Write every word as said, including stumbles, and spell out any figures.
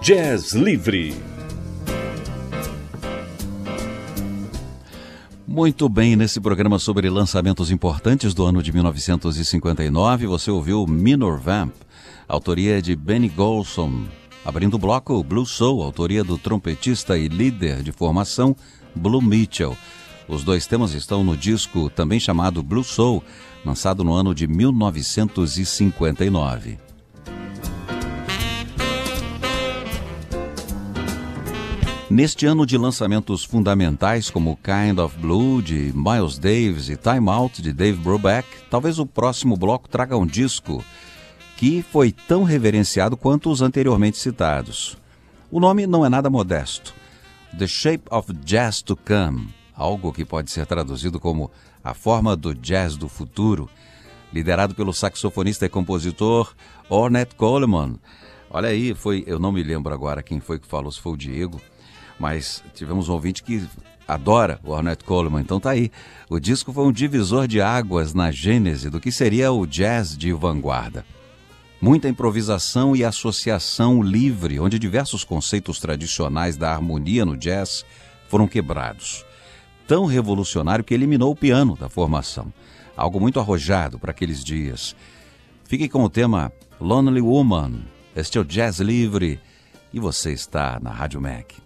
Jazz Livre. Muito bem, nesse programa sobre lançamentos importantes do ano de mil novecentos e cinquenta e nove, você ouviu Minor Vamp, autoria de Benny Golson. Abrindo o bloco, Blue Soul, autoria do trompetista e líder de formação Blue Mitchell. Os dois temas estão no disco também chamado Blue Soul, lançado no ano de mil novecentos e cinquenta e nove. Neste ano de lançamentos fundamentais como Kind of Blue, de Miles Davis, e Time Out, de Dave Brubeck, talvez o próximo bloco traga um disco que foi tão reverenciado quanto os anteriormente citados. O nome não é nada modesto. The Shape of Jazz to Come, algo que pode ser traduzido como A Forma do Jazz do Futuro, liderado pelo saxofonista e compositor Ornette Coleman. Olha aí, foi, eu não me lembro agora quem foi que falou, se foi o Diego, mas tivemos um ouvinte que adora o Ornette Coleman, então tá aí. O disco foi um divisor de águas na gênese do que seria o jazz de vanguarda. Muita improvisação e associação livre, onde diversos conceitos tradicionais da harmonia no jazz foram quebrados. Tão revolucionário que eliminou o piano da formação. Algo muito arrojado para aqueles dias. Fique com o tema Lonely Woman. Este é o Jazz Livre e você está na Rádio Mac.